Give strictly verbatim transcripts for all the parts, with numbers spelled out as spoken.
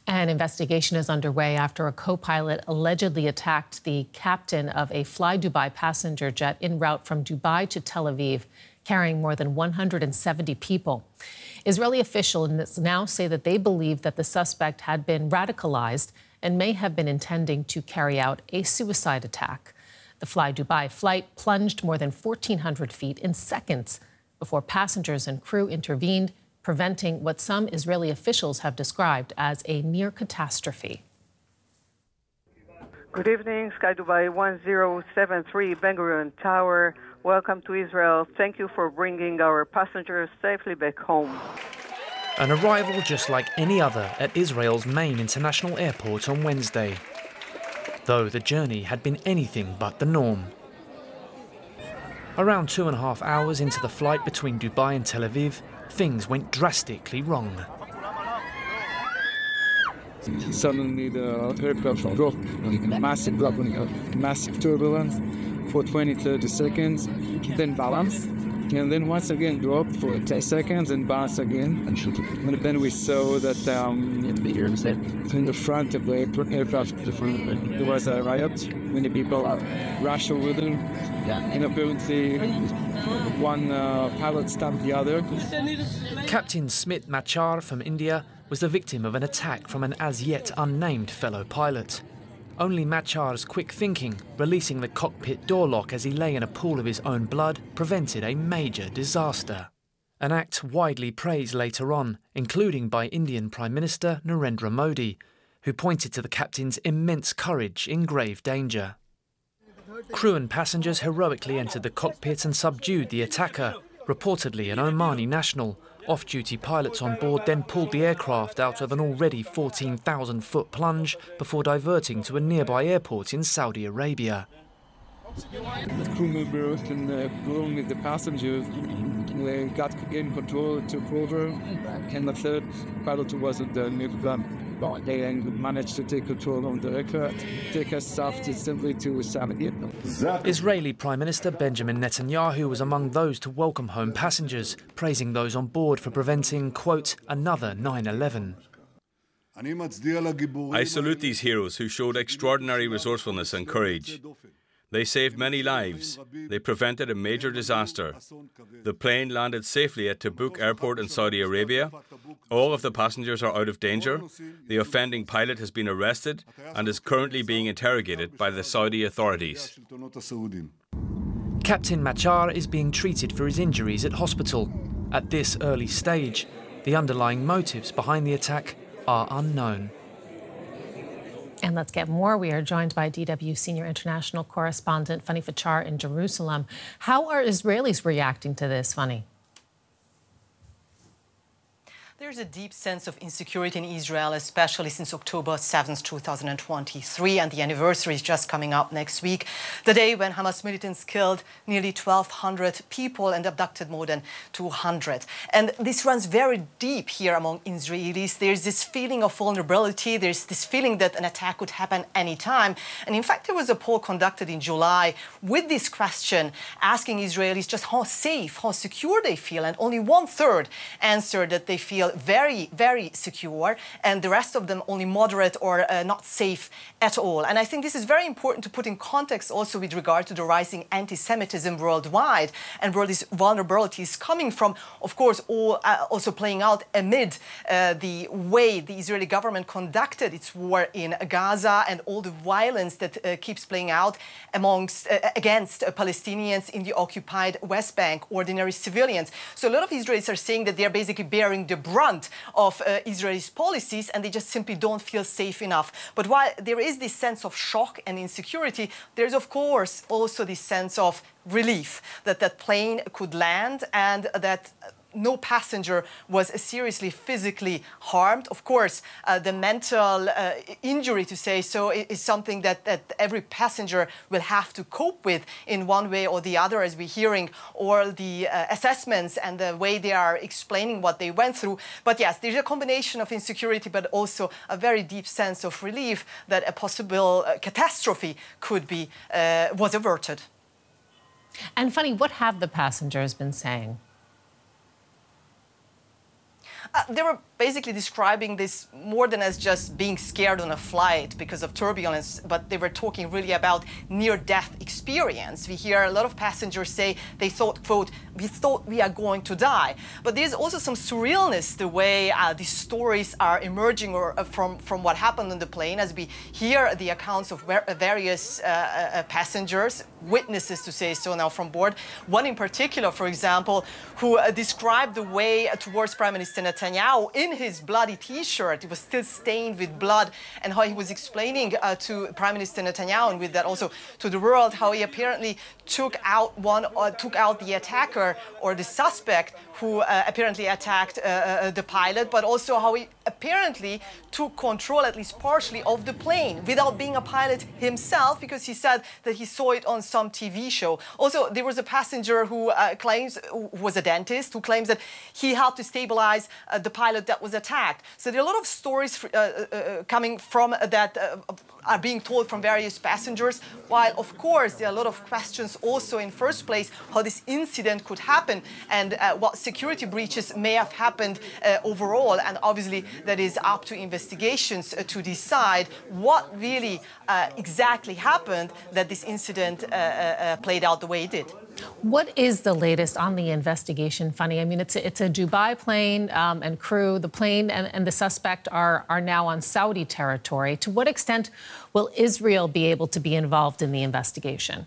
An investigation is underway after a co-pilot allegedly attacked the captain of a Fly Dubai passenger jet en route from Dubai to Tel Aviv, carrying more than one hundred seventy people. Israeli officials now say that they believe that the suspect had been radicalized and may have been intending to carry out a suicide attack. The Fly Dubai flight plunged more than fourteen hundred feet in seconds before passengers and crew intervened, preventing what some Israeli officials have described as a near catastrophe. Good evening, Sky Dubai one zero seven three Ben Gurion Tower. Welcome to Israel. Thank you for bringing our passengers safely back home. An arrival just like any other at Israel's main international airport on Wednesday, though the journey had been anything but the norm. Around two and a half hours into the flight between Dubai and Tel Aviv, things went drastically wrong. Suddenly the aircraft dropped, massive drop, massive turbulence for twenty to thirty seconds, then balance, and then once again dropped for ten seconds and balance again. And then we saw that um, in the front of the aircraft there was a riot. Many people rushed over them, and apparently one uh, pilot stabbed the other. Captain Smit Machar from India was the victim of an attack from an as-yet unnamed fellow pilot. Only Machar's quick thinking, releasing the cockpit door lock as he lay in a pool of his own blood, prevented a major disaster. An act widely praised later on, including by Indian Prime Minister Narendra Modi, who pointed to the captain's immense courage in grave danger. Crew and passengers heroically entered the cockpit and subdued the attacker, reportedly an Omani national. Off-duty pilots on board then pulled the aircraft out of an already fourteen thousand foot plunge before diverting to a nearby airport in Saudi Arabia. The crew members and uh, along with the passengers they got in control, took over, and the third pilot was at the near plan. They managed to take control of the aircraft, take us south simply to Saudi. Israeli Prime Minister Benjamin Netanyahu was among those to welcome home passengers, praising those on board for preventing, quote, another nine eleven. I salute these heroes who showed extraordinary resourcefulness and courage. They saved many lives. They prevented a major disaster. The plane landed safely at Tabuk Airport in Saudi Arabia. All of the passengers are out of danger. The offending pilot has been arrested and is currently being interrogated by the Saudi authorities. Captain Machar is being treated for his injuries at hospital. At this early stage, the underlying motives behind the attack are unknown. And let's get more. We are joined by D W senior international correspondent Fanny Fachar in Jerusalem. How are Israelis reacting to this, Fanny? There's a deep sense of insecurity in Israel, especially since October seventh, two thousand twenty-three, and the anniversary is just coming up next week, the day when Hamas militants killed nearly twelve hundred people and abducted more than two hundred. And this runs very deep here among Israelis. There's this feeling of vulnerability. There's this feeling that an attack could happen anytime. And in fact, there was a poll conducted in July with this question, asking Israelis just how safe, how secure they feel. And only one third answered that they feel very, very secure, and the rest of them only moderate or uh, not safe at all. And I think this is very important to put in context also with regard to the rising anti-Semitism worldwide and where this vulnerability is coming from, of course, all, uh, also playing out amid uh, the way the Israeli government conducted its war in Gaza and all the violence that uh, keeps playing out amongst, uh, against uh, Palestinians in the occupied West Bank, ordinary civilians. So a lot of Israelis are saying that they're basically bearing the brunt of uh, Israel's policies, and they just simply don't feel safe enough. But while there is this sense of shock and insecurity, there's of course also this sense of relief that that plane could land and that no passenger was seriously physically harmed. Of course, uh, the mental uh, injury, to say so, is something that, that every passenger will have to cope with in one way or the other, as we're hearing all the uh, assessments and the way they are explaining what they went through. But yes, there's a combination of insecurity, but also a very deep sense of relief that a possible uh, catastrophe could be, uh, was averted. And Fanny, what have the passengers been saying? Uh, there were basically describing this more than as just being scared on a flight because of turbulence, but they were talking really about near-death experience. We hear a lot of passengers say they thought, quote, we thought we are going to die. But there's also some surrealness the way uh, these stories are emerging or, uh, from, from what happened on the plane as we hear the accounts of various uh, uh, passengers, witnesses to say so now from board. One in particular, for example, who uh, described the way towards Prime Minister Netanyahu in his bloody T-shirt. It was still stained with blood, and how he was explaining uh, to Prime Minister Netanyahu, and with that also to the world, how he apparently took out one, uh, took out the attacker or the suspect who uh, apparently attacked uh, uh, the pilot, but also how he apparently took control, at least partially, of the plane without being a pilot himself, because he said that he saw it on some T V show. Also, there was a passenger who uh, claims, who was a dentist, who claims that he helped to stabilize uh, the pilot that was attacked. So there are a lot of stories uh, uh, coming from that uh, are being told from various passengers, while of course there are a lot of questions also in first place how this incident could happen and uh, what security breaches may have happened uh, overall, and obviously that is up to investigations uh, to decide what really uh, exactly happened that this incident uh, uh, played out the way it did. What is the latest on the investigation, Fanny? I mean, it's a, it's a Dubai plane um, and crew. The plane and, and the suspect are, are now on Saudi territory. To what extent will Israel be able to be involved in the investigation?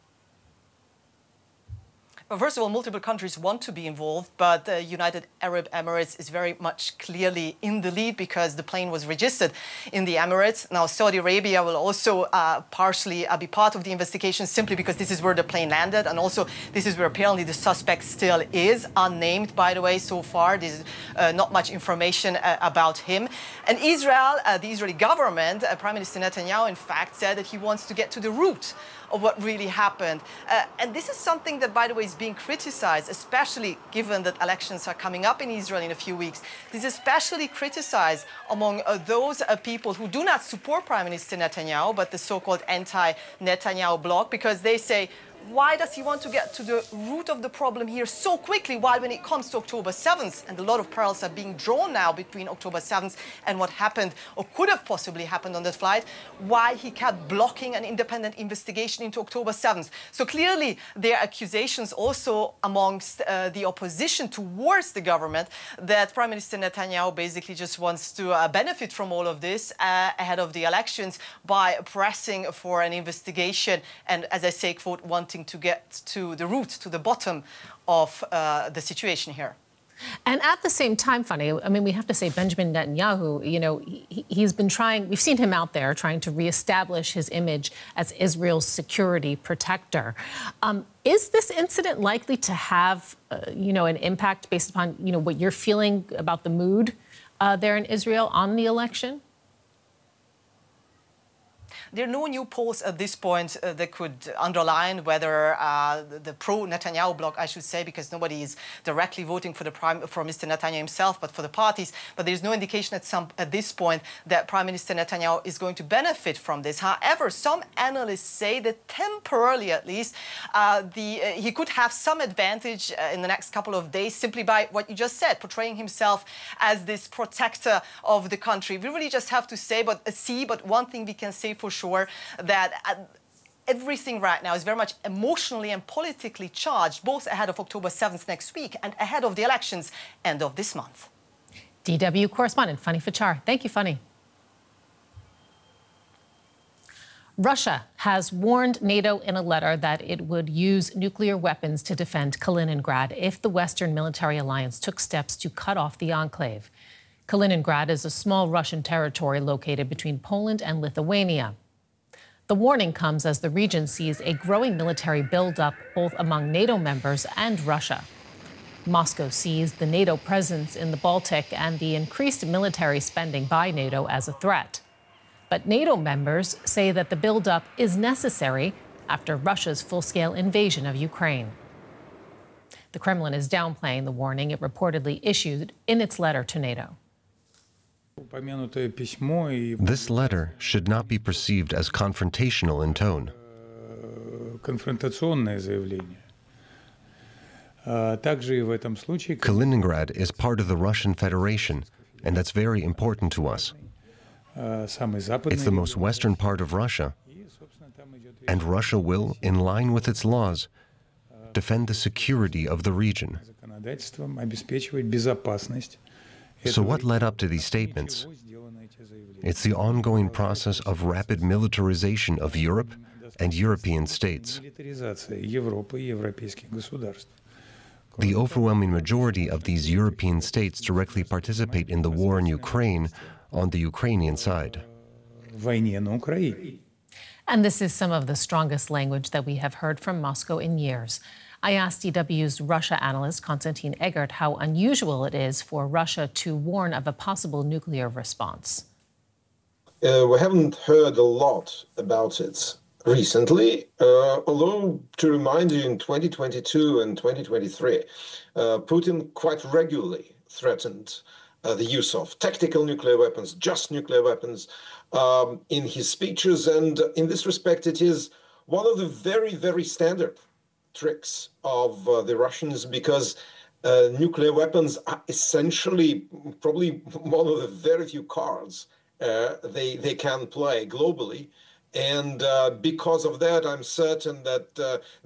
Well, first of all, multiple countries want to be involved, but the United Arab Emirates is very much clearly in the lead because the plane was registered in the Emirates. Now, Saudi Arabia will also uh, partially uh, be part of the investigation simply because this is where the plane landed, and also this is where apparently the suspect still is, unnamed, by the way, so far. There's uh, not much information uh, about him. And Israel, uh, the Israeli government, uh, Prime Minister Netanyahu, in fact, said that he wants to get to the root of what really happened. Uh, and this is something that, by the way, is being criticized, especially given that elections are coming up in Israel in a few weeks. This is especially criticized among uh, those uh, people who do not support Prime Minister Netanyahu, but the so-called anti-Netanyahu bloc, because they say, why does he want to get to the root of the problem here so quickly, while when it comes to October seventh, and a lot of parallels are being drawn now between October seventh and what happened or could have possibly happened on that flight, why he kept blocking an independent investigation into October seventh. So clearly there are accusations also amongst uh, the opposition towards the government that Prime Minister Netanyahu basically just wants to uh, benefit from all of this uh, ahead of the elections by pressing for an investigation and, as I say, quote, wanting to get to the root, to the bottom of uh, the situation here. And at the same time, Fanny, I mean, we have to say Benjamin Netanyahu, you know, he, he's been trying, we've seen him out there trying to reestablish his image as Israel's security protector. Um, is this incident likely to have, uh, you know, an impact based upon, you know, what you're feeling about the mood uh, there in Israel on the election? There are no new polls at this point uh, that could underline whether uh, the, the pro-Netanyahu bloc, I should say, because nobody is directly voting for the prime for Mister Netanyahu himself, but for the parties. But there is no indication at some at this point that Prime Minister Netanyahu is going to benefit from this. However, some analysts say that temporarily, at least, uh, the uh, he could have some advantage uh, in the next couple of days simply by what you just said, portraying himself as this protector of the country. We really just have to say, but uh, see. But one thing we can say for sure. Sure that uh, everything right now is very much emotionally and politically charged, both ahead of October seventh next week and ahead of the elections end of this month. D W correspondent Fanny Fachar. Thank you, Fanny. Russia has warned NATO in a letter that it would use nuclear weapons to defend Kaliningrad if the Western military alliance took steps to cut off the enclave. Kaliningrad is a small Russian territory located between Poland and Lithuania. The warning comes as the region sees a growing military buildup both among NATO members and Russia. Moscow sees the NATO presence in the Baltic and the increased military spending by NATO as a threat. But NATO members say that the buildup is necessary after Russia's full-scale invasion of Ukraine. The Kremlin is downplaying the warning it reportedly issued in its letter to NATO. This letter should not be perceived as confrontational in tone. Kaliningrad is part of the Russian Federation, and that's very important to us. It's the most western part of Russia, and Russia will, in line with its laws, defend the security of the region. So what led up to these statements? It's the ongoing process of rapid militarization of Europe and European states. The overwhelming majority of these European states directly participate in the war in Ukraine on the Ukrainian side. And this is some of the strongest language that we have heard from Moscow in years. I asked D W's Russia analyst Konstantin Eggert how unusual it is for Russia to warn of a possible nuclear response. Uh, we haven't heard a lot about it recently, uh, although to remind you, in twenty twenty-two and twenty twenty-three, uh, Putin quite regularly threatened uh, the use of tactical nuclear weapons, just nuclear weapons, um, in his speeches. And in this respect, it is one of the very, very standard tricks of uh, the Russians, because uh, nuclear weapons are essentially probably one of the very few cards uh, they, they can play globally. And uh, because of that, I'm certain that uh,